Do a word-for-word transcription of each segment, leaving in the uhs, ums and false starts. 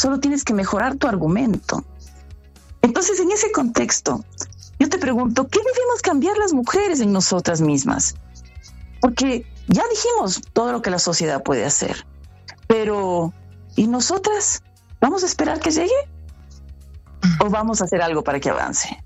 solo tienes que mejorar tu argumento. Entonces, en ese contexto, yo te pregunto, ¿qué debemos cambiar las mujeres en nosotras mismas? Porque ya dijimos todo lo que la sociedad puede hacer, pero ¿y nosotras? ¿Vamos a esperar que llegue? ¿O vamos a hacer algo para que avance?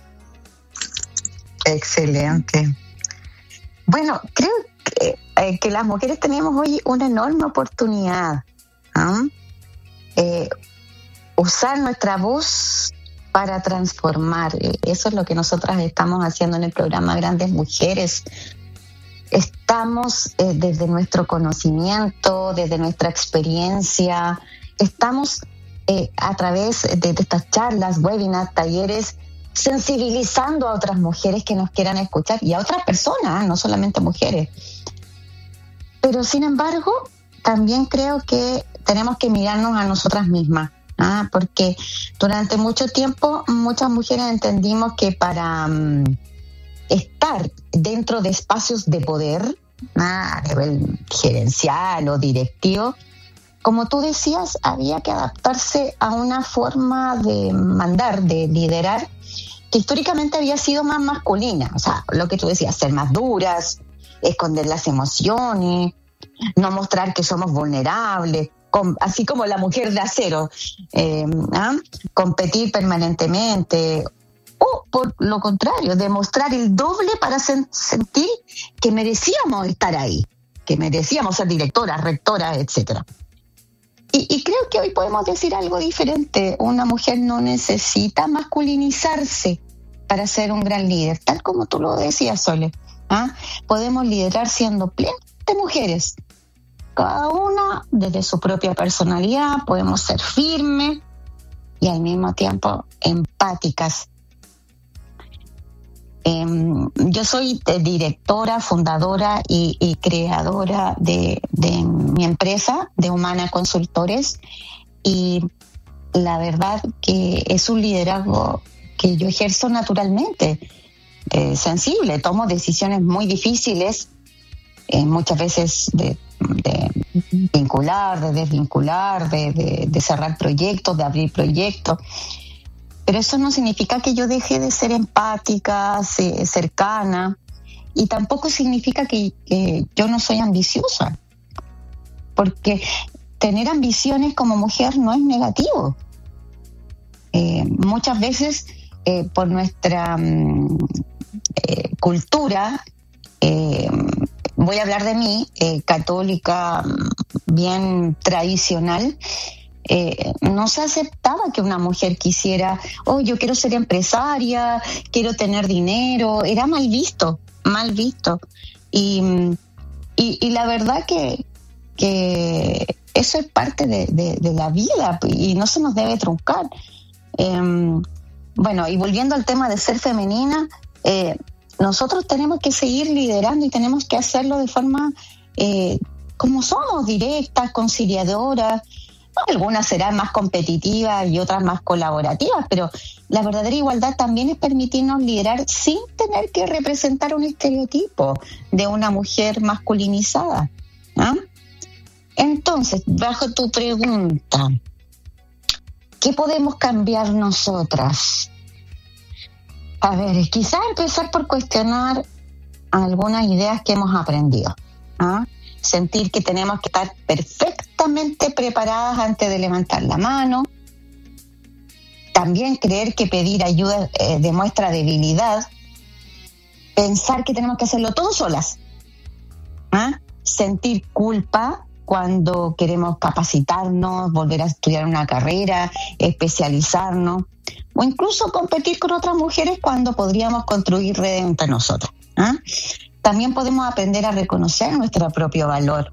Excelente. Bueno, creo que, eh, que las mujeres tenemos hoy una enorme oportunidad. ¿eh? Eh, usar nuestra voz para transformar. Eso es lo que nosotras estamos haciendo en el programa Grandes Mujeres. Estamos eh, desde nuestro conocimiento, desde nuestra experiencia, estamos eh, a través de, de estas charlas, webinars, talleres, sensibilizando a otras mujeres que nos quieran escuchar y a otras personas, no solamente mujeres. Pero sin embargo, también creo que tenemos que mirarnos a nosotras mismas, ¿ah? Porque durante mucho tiempo muchas mujeres entendimos que para um, estar dentro de espacios de poder, ¿ah? a nivel gerencial o directivo, como tú decías, había que adaptarse a una forma de mandar, de liderar, que históricamente había sido más masculina. O sea, lo que tú decías, ser más duras, esconder las emociones, no mostrar que somos vulnerables, con, así como la mujer de acero, eh, ¿ah? competir permanentemente, o por lo contrario, demostrar el doble para sen- sentir que merecíamos estar ahí, que merecíamos ser directoras, rectoras, etcétera. Y, y creo que hoy podemos decir algo diferente. Una mujer no necesita masculinizarse para ser un gran líder, tal como tú lo decías, Sole. ¿Ah? Podemos liderar siendo plenamente mujeres. Cada una desde su propia personalidad, podemos ser firmes y al mismo tiempo empáticas. Eh, yo soy directora, fundadora y, y creadora de, de mi empresa, de Humana Consultores, y la verdad que es un liderazgo que yo ejerzo naturalmente, eh, sensible, tomo decisiones muy difíciles, eh, muchas veces de, de vincular, de desvincular, de, de, de cerrar proyectos, de abrir proyectos. Pero eso no significa que yo deje de ser empática, cercana, y tampoco significa que, que yo no soy ambiciosa, porque tener ambiciones como mujer no es negativo. Eh, muchas veces, eh, por nuestra um, eh, cultura, eh, voy a hablar de mí, eh, católica, bien tradicional, Eh, no se aceptaba que una mujer quisiera, oh, yo quiero ser empresaria, quiero tener dinero. Era mal visto, mal visto. Y, y, y la verdad que, que eso es parte de, de, de la vida y no se nos debe truncar. Eh, bueno, y volviendo al tema de ser femenina, eh, nosotros tenemos que seguir liderando y tenemos que hacerlo de forma eh, como somos, directas, conciliadoras. Algunas serán más competitivas y otras más colaborativas, pero la verdadera igualdad también es permitirnos liderar sin tener que representar un estereotipo de una mujer masculinizada. ¿Ah? Entonces, bajo tu pregunta, ¿qué podemos cambiar nosotras? A ver, quizás empezar por cuestionar algunas ideas que hemos aprendido. ¿Ah? Sentir que tenemos que estar perfectamente preparadas antes de levantar la mano. También creer que pedir ayuda eh, demuestra debilidad. Pensar que tenemos que hacerlo todo solas. ¿Ah? Sentir culpa cuando queremos capacitarnos, volver a estudiar una carrera, especializarnos, o incluso competir con otras mujeres cuando podríamos construir redes entre nosotras. ¿Ah? También podemos aprender a reconocer nuestro propio valor.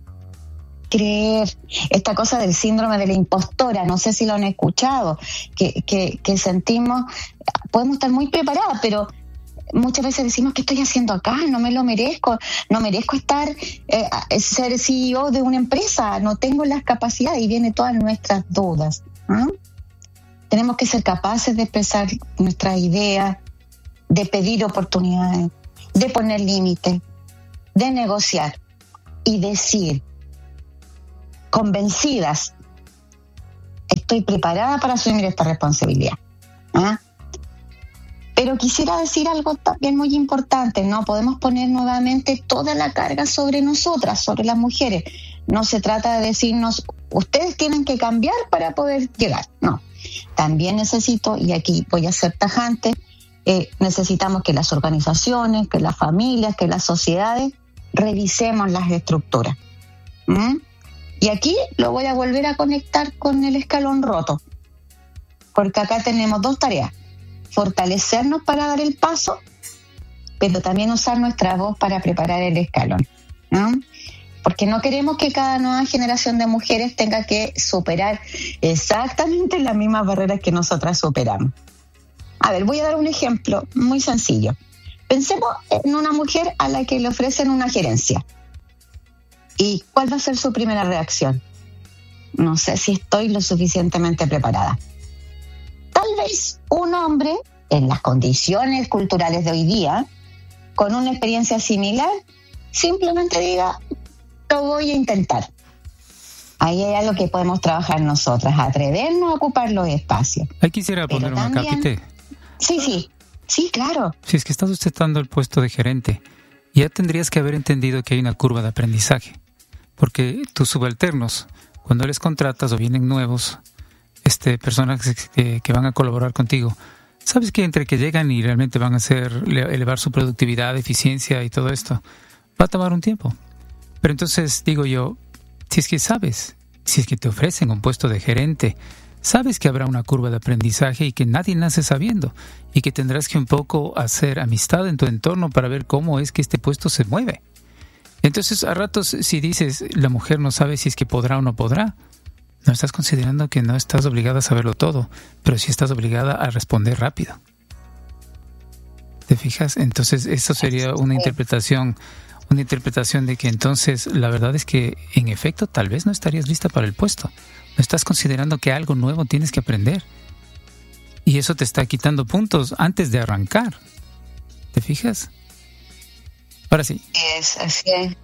Creer, esta cosa del síndrome de la impostora, no sé si lo han escuchado, que, que, que sentimos, podemos estar muy preparadas, pero muchas veces decimos, ¿qué estoy haciendo acá? No me lo merezco, no merezco estar, eh, ser C E O de una empresa, no tengo las capacidades, y vienen todas nuestras dudas. ¿eh? Tenemos que ser capaces de expresar nuestras ideas, de pedir oportunidades, de poner límites, de negociar y decir, convencidas, estoy preparada para asumir esta responsabilidad. ¿Ah? Pero quisiera decir algo también muy importante, no podemos poner nuevamente toda la carga sobre nosotras, sobre las mujeres. No se trata de decirnos, ustedes tienen que cambiar para poder llegar. No, también necesito, y aquí voy a ser tajante, eh, necesitamos que las organizaciones, que las familias, que las sociedades revisemos las estructuras. ¿Mm? Y aquí lo voy a volver a conectar con el escalón roto, porque acá tenemos dos tareas: fortalecernos para dar el paso, pero también usar nuestra voz para preparar el escalón, ¿no? Porque no queremos que cada nueva generación de mujeres tenga que superar exactamente las mismas barreras que nosotras superamos. A ver, voy a dar un ejemplo muy sencillo. Pensemos en una mujer a la que le ofrecen una gerencia. ¿Y cuál va a ser su primera reacción? No sé si estoy lo suficientemente preparada. Tal vez un hombre, en las condiciones culturales de hoy día, con una experiencia similar, simplemente diga, lo voy a intentar. Ahí hay algo que podemos trabajar nosotras, atrevernos a ocupar los espacios. Ahí quisiera poner un acápite. Sí, sí, sí, claro. Si es que estás ostentando el puesto de gerente, ya tendrías que haber entendido que hay una curva de aprendizaje. Porque tus subalternos, cuando les contratas o vienen nuevos, este, personas que, que van a colaborar contigo, sabes que entre que llegan y realmente van a hacer elevar su productividad, eficiencia y todo esto, va a tomar un tiempo. Pero entonces digo yo, si es que sabes, si es que te ofrecen un puesto de gerente, sabes que habrá una curva de aprendizaje y que nadie nace sabiendo y que tendrás que un poco hacer amistad en tu entorno para ver cómo es que este puesto se mueve. Entonces, a ratos, si dices, la mujer no sabe si es que podrá o no podrá, no estás considerando que no estás obligada a saberlo todo, pero sí estás obligada a responder rápido. ¿Te fijas? Entonces, eso sería una interpretación, una interpretación de que entonces la verdad es que, en efecto, tal vez no estarías lista para el puesto. No estás considerando que algo nuevo tienes que aprender. Y eso te está quitando puntos antes de arrancar. ¿Te fijas? Ahora sí. Es así. Es.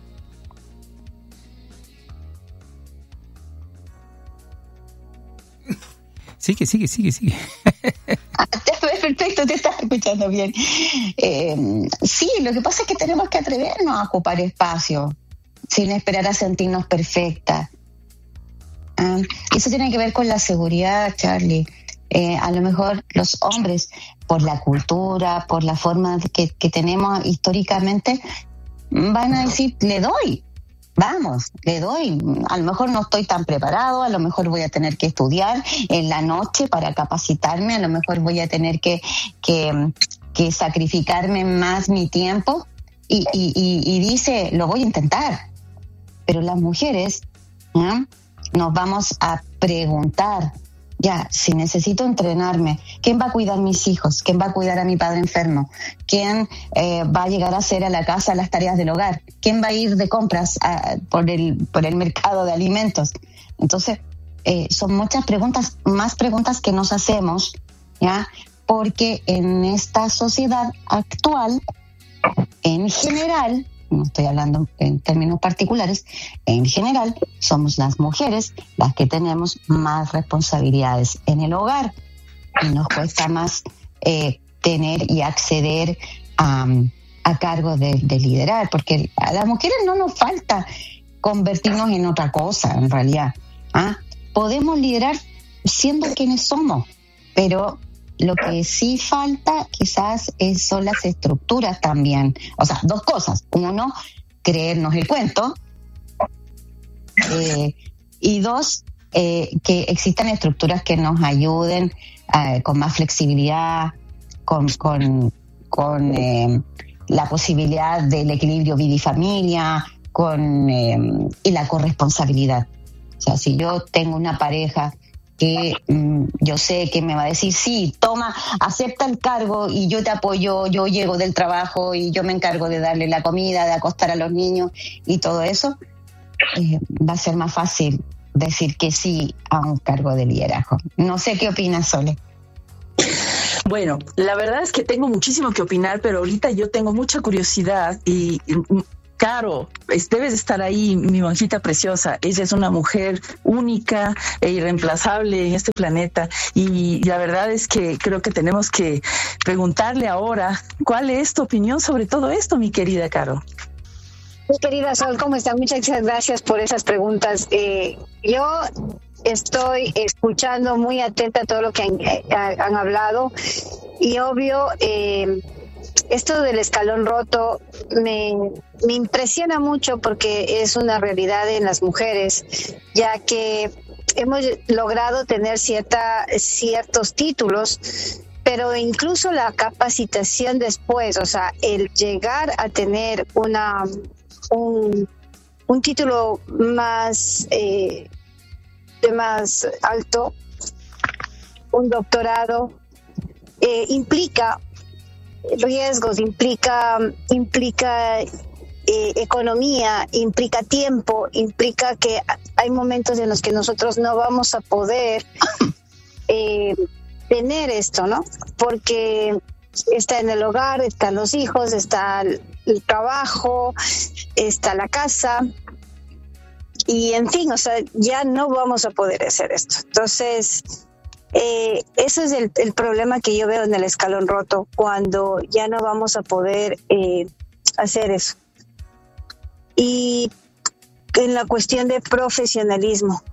Sigue, sigue, sigue, sigue. Perfecto, te estás escuchando bien. Eh, sí, lo que pasa es que tenemos que atrevernos a ocupar espacio sin esperar a sentirnos perfectas. Ah, eso tiene que ver con la seguridad, Charlie. Eh, a lo mejor los hombres, por la cultura, por la forma que, que tenemos históricamente, van a decir, le doy, vamos, le doy. A lo mejor no estoy tan preparado, a lo mejor voy a tener que estudiar en la noche para capacitarme, a lo mejor voy a tener que, que, que sacrificarme más mi tiempo y, y, y, y dice, lo voy a intentar. Pero las mujeres, ¿no?, nos vamos a preguntar, ya, si necesito entrenarme, ¿quién va a cuidar a mis hijos? ¿Quién va a cuidar a mi padre enfermo? ¿Quién eh, va a llegar a hacer a la casa las tareas del hogar? ¿Quién va a ir de compras a, por el por el mercado de alimentos? Entonces, eh, son muchas preguntas, más preguntas que nos hacemos, ¿ya? Porque en esta sociedad actual, en general, no estoy hablando en términos particulares, en general somos las mujeres las que tenemos más responsabilidades en el hogar y nos cuesta más eh, tener y acceder a, a cargo de, de liderar, porque a las mujeres no nos falta convertirnos en otra cosa en realidad. ¿Ah? Podemos liderar siendo quienes somos, pero lo que sí falta quizás es, son las estructuras también. O sea, dos cosas. Uno, creernos el cuento. Eh, y dos, eh, que existan estructuras que nos ayuden eh, con más flexibilidad, con, con, con eh, la posibilidad del equilibrio vida y familia, con, eh, y la corresponsabilidad. O sea, si yo tengo una pareja que mm, yo sé que me va a decir, sí, toma, acepta el cargo y yo te apoyo, yo llego del trabajo y yo me encargo de darle la comida, de acostar a los niños y todo eso, eh, va a ser más fácil decir que sí a un cargo de liderazgo. No sé qué opinas, Sole. Bueno, la verdad es que tengo muchísimo que opinar, pero ahorita yo tengo mucha curiosidad y Caro, debes estar ahí, mi monjita preciosa. Ella es una mujer única e irreemplazable en este planeta. Y la verdad es que creo que tenemos que preguntarle ahora, ¿cuál es tu opinión sobre todo esto, mi querida Caro? Mi querida Sol, ¿cómo está? Muchas gracias por esas preguntas. Eh, yo estoy escuchando muy atenta a todo lo que han, han hablado y obvio, eh, esto del escalón roto me, me impresiona mucho porque es una realidad en las mujeres, ya que hemos logrado tener cierta, ciertos títulos, pero incluso la capacitación después, o sea, el llegar a tener una un, un título más eh, de más alto, un doctorado, eh, implica riesgos, implica implica eh, economía, implica tiempo, implica que hay momentos en los que nosotros no vamos a poder eh, tener esto, ¿no? Porque está en el hogar, están los hijos, está el, el trabajo, está la casa y en fin, o sea, ya no vamos a poder hacer esto. Entonces, Eh, eso es el, el problema que yo veo en el escalón roto, cuando ya no vamos a poder eh, hacer eso. Y en la cuestión de profesionalismo.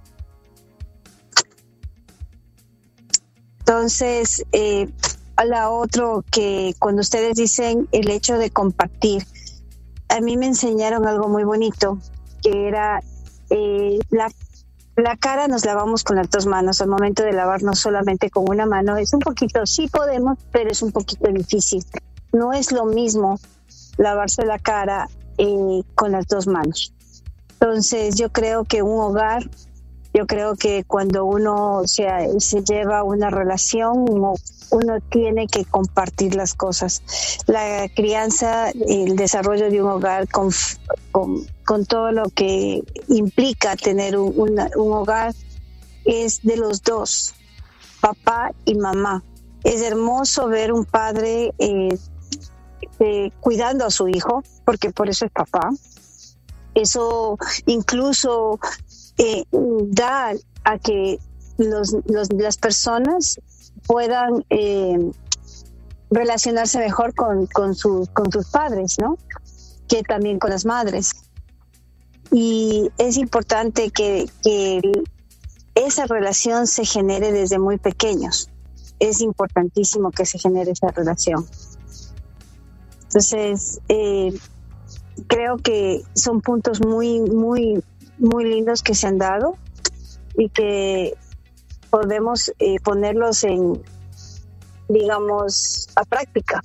Entonces, eh, a la otro que cuando ustedes dicen el hecho de compartir, a mí me enseñaron algo muy bonito, que era eh, la La cara nos lavamos con las dos manos. Al momento de lavarnos solamente con una mano es un poquito, sí podemos, pero es un poquito difícil. No es lo mismo lavarse la cara eh, con las dos manos. Entonces yo creo que un hogar, yo creo que cuando uno se, se lleva una relación, uno, uno tiene que compartir las cosas. La crianza, el desarrollo de un hogar con, con, con todo lo que implica tener un, una, un hogar es de los dos, papá y mamá. Es hermoso ver un padre eh, eh, cuidando a su hijo, porque por eso es papá. Eso incluso eh, da a que los, los, las personas puedan eh, relacionarse mejor con, con, sus, con sus padres, ¿no? Que también con las madres. Y es importante que, que esa relación se genere desde muy pequeños. Es importantísimo que se genere esa relación. Entonces, eh, creo que son puntos muy, muy, muy lindos que se han dado y que podemos eh, ponerlos en, digamos, a práctica.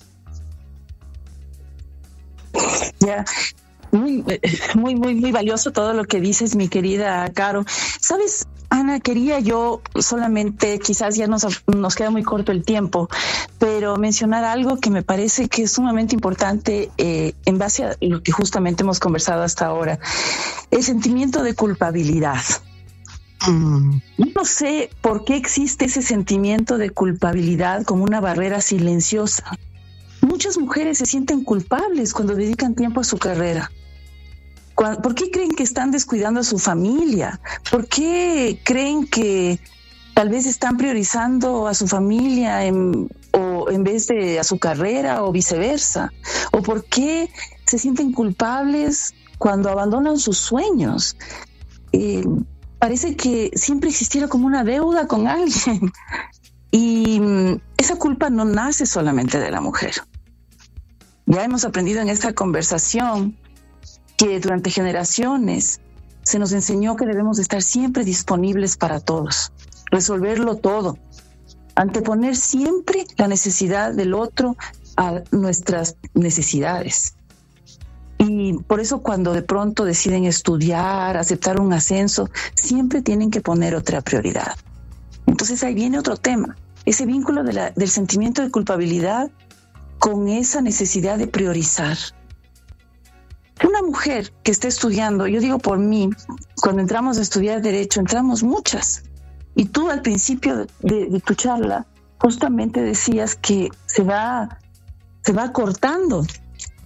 Ya. Yeah. Muy, muy, muy, muy valioso todo lo que dices, mi querida Caro. ¿Sabes, Ana? Quería yo solamente, quizás ya nos, nos queda muy corto el tiempo, pero mencionar algo que me parece que es sumamente importante eh, en base a lo que justamente hemos conversado hasta ahora. El sentimiento de culpabilidad. Mm. Yo no sé por qué existe ese sentimiento de culpabilidad como una barrera silenciosa. Muchas mujeres se sienten culpables cuando dedican tiempo a su carrera. ¿Por qué creen que están descuidando a su familia? ¿Por qué creen que tal vez están priorizando a su familia en, o en vez de a su carrera o viceversa? ¿O por qué se sienten culpables cuando abandonan sus sueños? Eh, parece que siempre existiera como una deuda con alguien. Y esa culpa no nace solamente de la mujer. Ya hemos aprendido en esta conversación que durante generaciones se nos enseñó que debemos estar siempre disponibles para todos, resolverlo todo, anteponer siempre la necesidad del otro a nuestras necesidades. Y por eso cuando de pronto deciden estudiar, aceptar un ascenso, siempre tienen que poner otra prioridad. Entonces ahí viene otro tema, ese vínculo de la, del sentimiento de culpabilidad con esa necesidad de priorizar. Una mujer que esté estudiando, yo digo por mí, cuando entramos a estudiar Derecho, entramos muchas. Y tú al principio de, de tu charla justamente decías que se va, se va cortando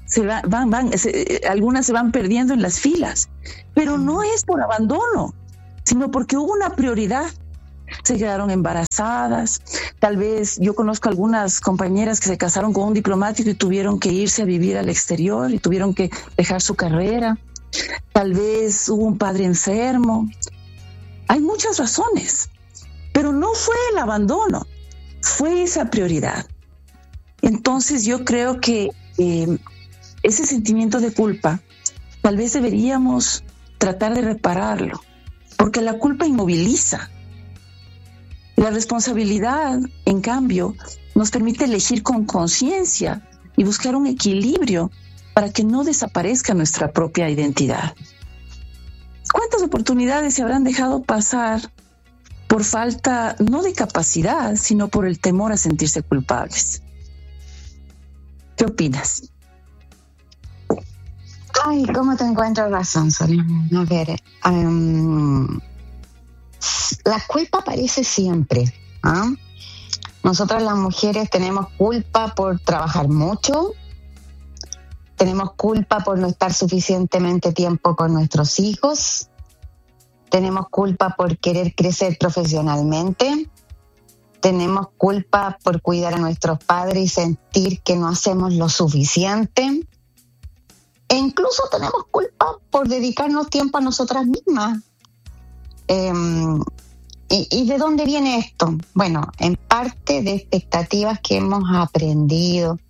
se va, van, van, se, algunas se van perdiendo en las filas, pero no es por abandono, sino porque hubo una prioridad. Se quedaron embarazadas. Tal vez yo conozco algunas compañeras que se casaron con un diplomático y tuvieron que irse a vivir al exterior y tuvieron que dejar su carrera. Tal vez hubo un padre enfermo. Hay muchas razones, pero no fue el abandono, fue esa prioridad. Entonces yo creo que eh, ese sentimiento de culpa tal vez deberíamos tratar de repararlo, porque la culpa inmoviliza. La responsabilidad, en cambio, nos permite elegir con conciencia y buscar un equilibrio para que no desaparezca nuestra propia identidad. ¿Cuántas oportunidades se habrán dejado pasar por falta no de capacidad, sino por el temor a sentirse culpables? ¿Qué opinas? Ay, ¿cómo te encuentro razón, Sonia? A ver, um, la culpa aparece siempre. ¿eh? Nosotras las mujeres tenemos culpa por trabajar mucho, tenemos culpa por no estar suficientemente tiempo con nuestros hijos, tenemos culpa por querer crecer profesionalmente, tenemos culpa por cuidar a nuestros padres y sentir que no hacemos lo suficiente, e incluso tenemos culpa por dedicarnos tiempo a nosotras mismas. Eh, y, ¿Y de dónde viene esto? Bueno, en parte de expectativas que hemos aprendido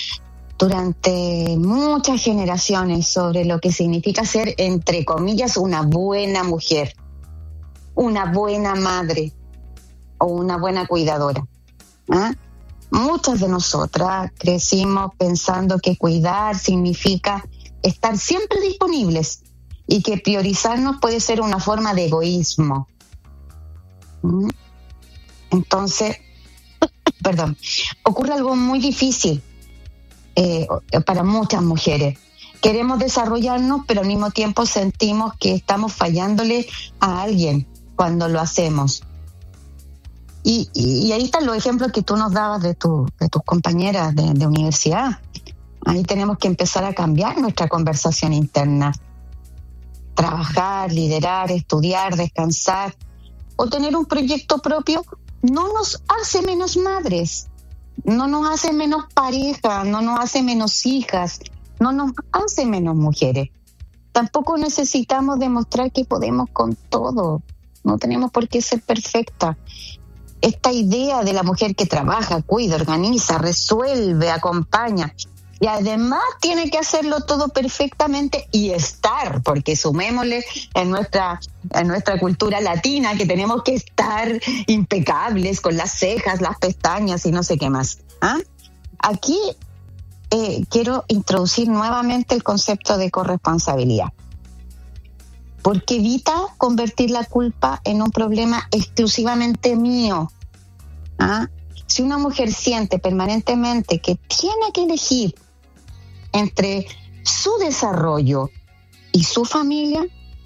durante muchas generaciones sobre lo que significa ser, entre comillas, una buena mujer, una buena madre o una buena cuidadora. ¿eh? Muchas de nosotras crecimos pensando que cuidar significa estar siempre disponibles y que priorizarnos puede ser una forma de egoísmo. ¿Mm? Entonces, perdón, ocurre algo muy difícil eh, para muchas mujeres. Queremos desarrollarnos, pero al mismo tiempo sentimos que estamos fallándole a alguien cuando lo hacemos. Y, y, y ahí están los ejemplos que tú nos dabas de, tu, de tus compañeras de, de universidad. Ahí tenemos que empezar a cambiar nuestra conversación interna. Trabajar, liderar, estudiar, descansar o tener un proyecto propio no nos hace menos madres, no nos hace menos pareja, no nos hace menos hijas, no nos hace menos mujeres. Tampoco necesitamos demostrar que podemos con todo, no tenemos por qué ser perfectas. Esta idea de la mujer que trabaja, cuida, organiza, resuelve, acompaña y además tiene que hacerlo todo perfectamente y estar, porque sumémosle en nuestra, en nuestra cultura latina que tenemos que estar impecables con las cejas, las pestañas y no sé qué más. ¿Ah? Aquí eh, quiero introducir nuevamente el concepto de corresponsabilidad, porque evita convertir la culpa en un problema exclusivamente mío. ¿Ah? Si una mujer siente permanentemente que tiene que elegir entre su desarrollo y su familia,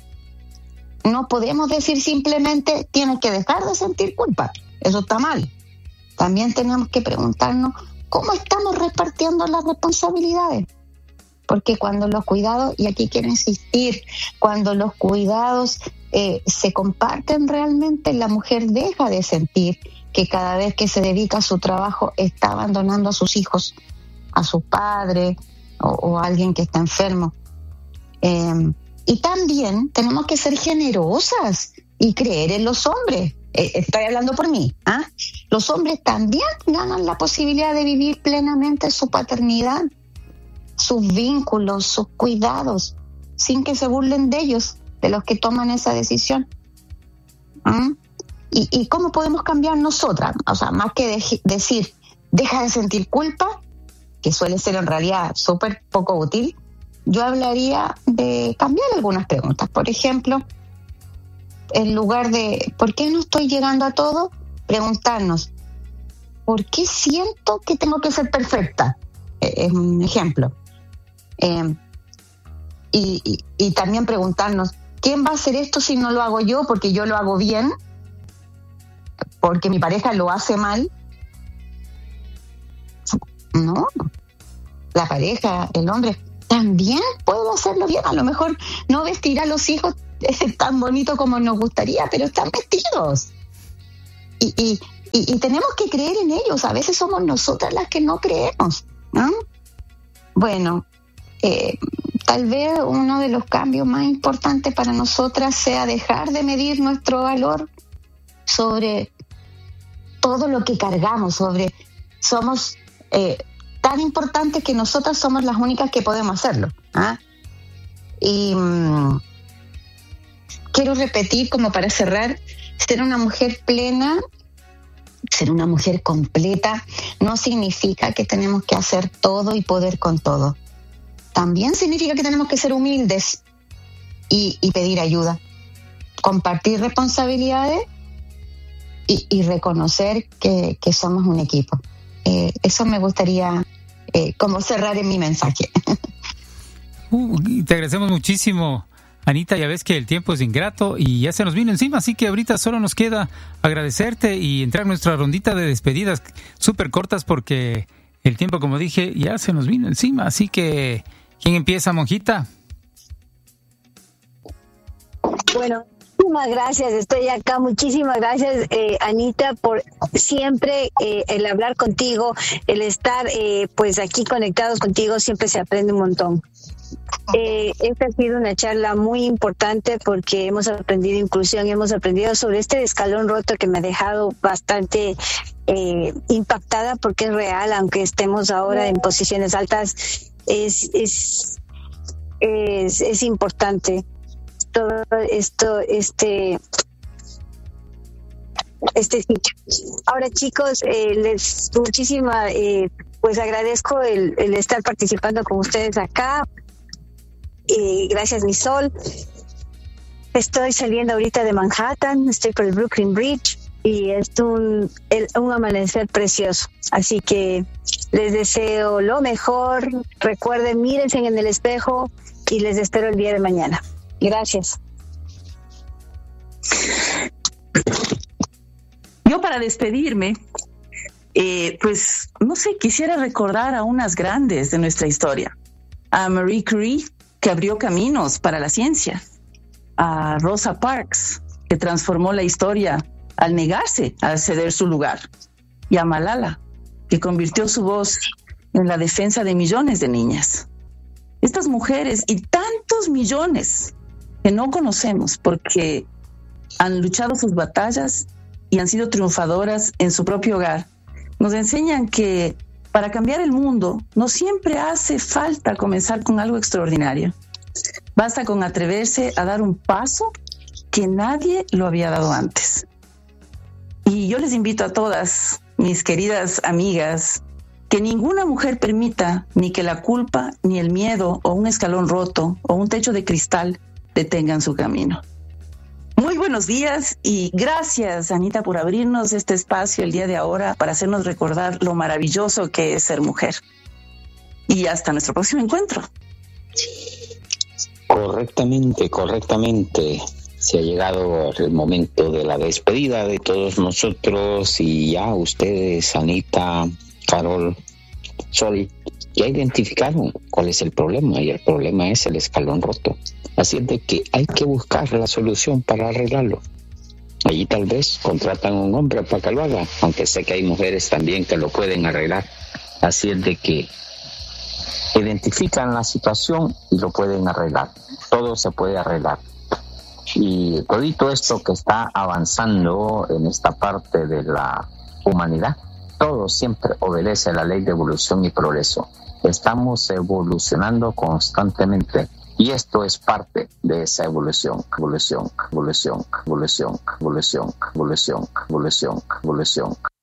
no podemos decir simplemente tienes que dejar de sentir culpa. Eso está mal. También tenemos que preguntarnos cómo estamos repartiendo las responsabilidades. Porque cuando los cuidados, y aquí quiero insistir, cuando los cuidados eh, se comparten realmente, la mujer deja de sentir que cada vez que se dedica a su trabajo está abandonando a sus hijos, a su padre o, o a alguien que está enfermo. Eh, y también tenemos que ser generosas y creer en los hombres. Eh, estoy hablando por mí. ¿ah? Los hombres también ganan la posibilidad de vivir plenamente su paternidad, sus vínculos, sus cuidados, sin que se burlen de ellos, de los que toman esa decisión. ¿Mm? ¿Y, ¿Y cómo podemos cambiar nosotras? O sea, más que de- decir, deja de sentir culpa, que suele ser en realidad súper poco útil, yo hablaría de cambiar algunas preguntas. Por ejemplo, en lugar de ¿por qué no estoy llegando a todo?, preguntarnos, ¿por qué siento que tengo que ser perfecta? Es un ejemplo. Eh, y, y, y también preguntarnos, ¿quién va a hacer esto si no lo hago yo? Porque yo lo hago bien, porque mi pareja lo hace mal. No. la pareja, el hombre, también puede hacerlo bien. A lo mejor no vestir a los hijos tan bonito como nos gustaría, pero están vestidos. Y, y, y, y tenemos que creer en ellos. A veces somos nosotras las que no creemos, ¿no? Bueno, eh, tal vez uno de los cambios más importantes para nosotras sea dejar de medir nuestro valor sobre todo lo que cargamos, sobre somos eh, tan importantes que nosotras somos las únicas que podemos hacerlo. ¿Ah? Y mmm, quiero repetir, como para cerrar, ser una mujer plena, ser una mujer completa, no significa que tenemos que hacer todo y poder con todo. También significa que tenemos que ser humildes y, y pedir ayuda, compartir responsabilidades y, y reconocer que, que somos un equipo. Eh, eso me gustaría eh, como cerrar en mi mensaje. Uh, te agradecemos muchísimo, Anita. Ya ves que el tiempo es ingrato y ya se nos vino encima, así que ahorita solo nos queda agradecerte y entrar en nuestra rondita de despedidas súper cortas porque el tiempo, como dije, ya se nos vino encima. Así que, ¿quién empieza, monjita? Bueno, muchísimas gracias, estoy acá. Muchísimas gracias, eh, Anita, por siempre eh, el hablar contigo, el estar eh, pues aquí conectados contigo, siempre se aprende un montón. Eh, esta ha sido una charla muy importante porque hemos aprendido inclusión, hemos aprendido sobre este escalón roto que me ha dejado bastante eh, impactada porque es real, aunque estemos ahora en posiciones altas, es, es, es, es importante. Todo esto, este, este sitio. Ahora, chicos, eh, les muchísima, eh, pues agradezco el, el estar participando con ustedes acá. Eh, gracias, mi sol. Estoy saliendo ahorita de Manhattan, estoy por el Brooklyn Bridge y es un, el, un amanecer precioso. Así que les deseo lo mejor. Recuerden, mírense en el espejo y les espero el día de mañana. Gracias. Yo para despedirme, eh, pues no sé, quisiera recordar a unas grandes de nuestra historia. A Marie Curie, que abrió caminos para la ciencia. A Rosa Parks, que transformó la historia al negarse a ceder su lugar. Y a Malala, que convirtió su voz en la defensa de millones de niñas. Estas mujeres y tantos millones que no conocemos porque han luchado sus batallas y han sido triunfadoras en su propio hogar, nos enseñan que para cambiar el mundo no siempre hace falta comenzar con algo extraordinario. Basta con atreverse a dar un paso que nadie lo había dado antes. Y yo les invito a todas, mis queridas amigas, que ninguna mujer permita ni que la culpa, ni el miedo, o un escalón roto, o un techo de cristal detengan su camino. Muy buenos días y gracias, Anita, por abrirnos este espacio el día de ahora para hacernos recordar lo maravilloso que es ser mujer. Y hasta nuestro próximo encuentro. Correctamente, correctamente. Se ha llegado el momento de la despedida de todos nosotros y ya ustedes, Anita, Carol, Sol, ya identificaron cuál es el problema y el problema es el escalón roto. Así es de que hay que buscar la solución para arreglarlo. Allí tal vez contratan a un hombre para que lo haga, aunque sé que hay mujeres también que lo pueden arreglar. Así es de que identifican la situación y lo pueden arreglar. Todo se puede arreglar. Y todito esto que está avanzando en esta parte de la humanidad, todo siempre obedece a la ley de evolución y progreso. Estamos evolucionando constantemente. Y esto es parte de esa evolución, evolución, evolución, evolución, evolución, evolución, evolución, evolución.